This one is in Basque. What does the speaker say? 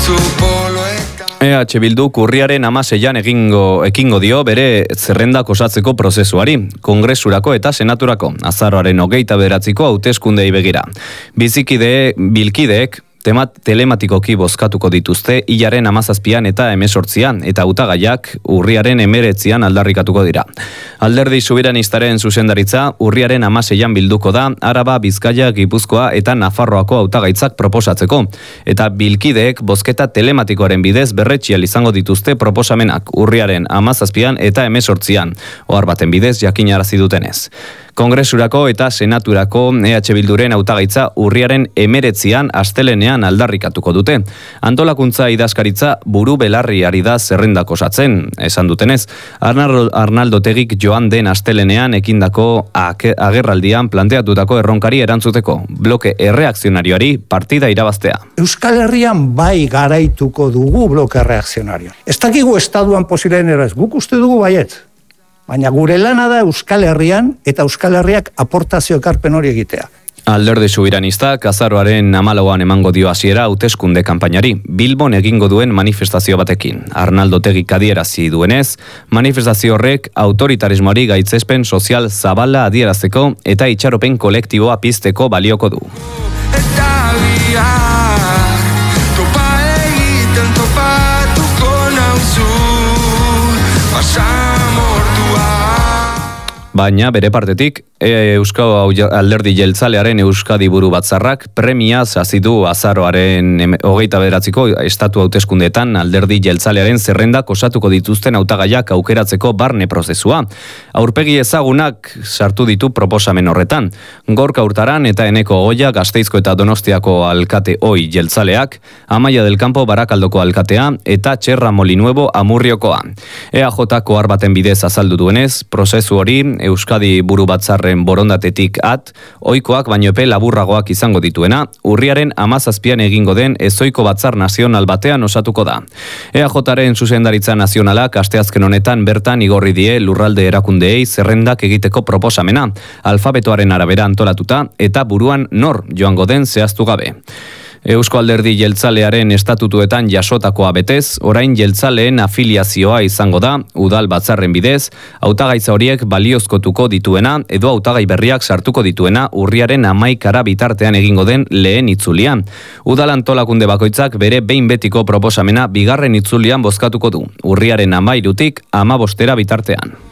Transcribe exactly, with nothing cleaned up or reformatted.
E H Bilduk urriaren hamaseian egingo ekingo dio bere zerrendak osatzeko prozesuari, Kongresurako eta Senaturako, azaroaren hogeita bederatziko hauteskundei begira. Bizikide, bilkideek, temat telematikoki bozkatuko dituzte hilaren hamazazpian eta hemezortzian, eta hautagaiak urriaren hemeretzian aldarrikatuko dira. Alderdi Soberanistaren zuzendaritza urriaren hamaseian bilduko da Araba, Bizkaia, Gipuzkoa eta Nafarroako hautagaitzak proposatzeko, eta bilkideek bozketa telematikoaren bidez berretxial izango dituzte proposamenak urriaren hamazazpian eta hemezortzian, ohar baten bidez jakinarazi dutenez. Kongresurako eta Senaturako E H Bilduren hautagaitza urriaren hemeretzian astelenean aldarrikatuko dute. Antolakuntza idazkaritza buru belarri ari da zerrendak osatzen, esan dutenez. Arnaldo Tegik joan den astelenean ekindako agerraldian planteatutako erronkari erantzuteko, bloke erreakzionarioari partida irabaztea. Euskal Herrian bai garaituko dugu bloke erreakzionario. Ez dakigu estaduan posileen eraz, guk uste dugu baiet. Baina gure lana da Euskal Herrian eta Euskal Herriak aportazio ekarpen hori egitea. Alderdi Soberanistak azaroaren hamalauan emango dio hasiera hauteskunde kanpainari, Bilbon egingo duen manifestazio batekin. Arnaldo Tegik adierazi duenez, manifestazio horrek autoritarismoari gaitzespen sozial zabala adierazteko eta itxaropen kolektiboa pizteko balioko du. Baina bere partetik, Euskal Alderdi Jeltzalearen Euskadi Buru Batzarrak premiaz hasi du azaroaren hogeita bederatziko estatu hauteskundeetan Alderdi Jeltzalearen zerrendak osatuko dituzten hautagaiak aukeratzeko barne prozesua. Aurpegi ezagunak sartu ditu proposamen horretan. Gorka Hurtaran eta Eneko Goia Gasteizko eta Donostiako alkate ohi Jeltzaleak, Amaia del Campo Barakaldoko alkatea eta Txerra Molinuevo Amurriokoa. E A Jko arbaten bidez azaldu duenez, prozesu hori Euskadi Buru Batzarren borondatetik at, ohikoak baino epe laburragoak izango dituena, urriaren hamazazpian egingo den ezoiko batzar nazional batean osatuko da. E A Jaren zuzendaritza nazionalak asteazken honetan bertan igorri die lurralde erakundeei zerrendak egiteko proposamena, alfabetoaren arabera antolatuta eta buruan nor joango den zehaztu gabe. Eusko Alderdi Jeltzalearen estatutuetan jasotakoa betez, orain jeltzaleen afiliazioa izango da, udal batzarren bidez, hautagaitza horiek baliozkotuko dituena, edo hautagai berriak sartuko dituena urriaren hamaikara bitartean egingo den lehen itzulian. Udal antolakunde bakoitzak bere behin betiko proposamena bigarren itzulian bozkatuko du, urriaren hamairutik hamabostera bitartean.